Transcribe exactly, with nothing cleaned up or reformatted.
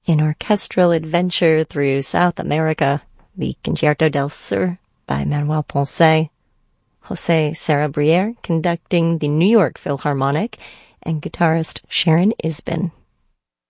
in orchestral adventure through South America, the Concerto del Sur by Manuel Ponce, Jose Sarabriere conducting the New York Philharmonic, and guitarist Sharon Isbin.